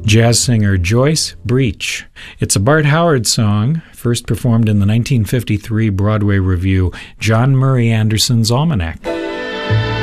jazz singer Joyce Breach. It's a Bart Howard song, first performed in the 1953 Broadway review John Murray Anderson's Almanac.